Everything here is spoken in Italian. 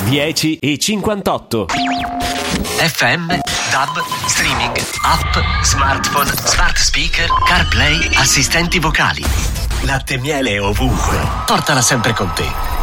10:58. FM, DAB, streaming, app, smartphone, smart speaker, CarPlay, assistenti vocali. Latte e miele ovunque. Portala sempre con te.